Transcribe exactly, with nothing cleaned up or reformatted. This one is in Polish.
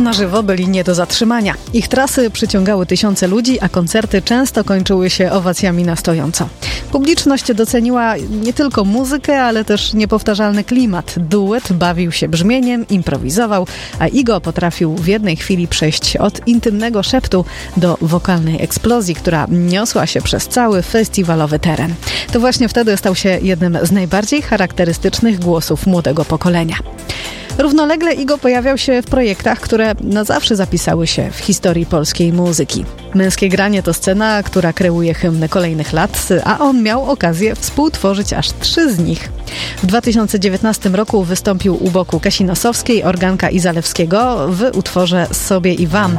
Na żywo byli nie do zatrzymania. Ich trasy przyciągały tysiące ludzi, a koncerty często kończyły się owacjami na stojąco. Publiczność doceniła nie tylko muzykę, ale też niepowtarzalny klimat. Duet bawił się brzmieniem, improwizował, a Igo potrafił w jednej chwili przejść od intymnego szeptu do wokalnej eksplozji, która niosła się przez cały festiwalowy teren. To właśnie wtedy stał się jednym z najbardziej charakterystycznych głosów młodego pokolenia. Równolegle Igo pojawiał się w projektach, które na zawsze zapisały się w historii polskiej muzyki. Męskie granie to scena, która kreuje hymny kolejnych lat, a on miał okazję współtworzyć aż trzy z nich. W dwa tysiące dziewiętnastym roku wystąpił u boku Kasi Nosowskiej, Organka i Zalewskiego w utworze Sobie i Wam.